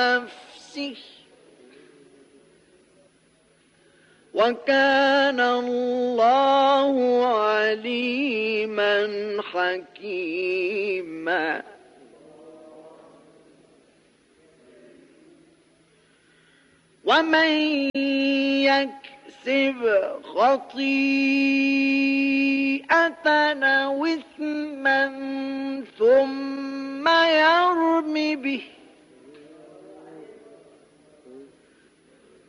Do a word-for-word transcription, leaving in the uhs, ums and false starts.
نفسه وكان الله عليما حكيما. ومن يكسب خطيئة أو إثما ثم يرم به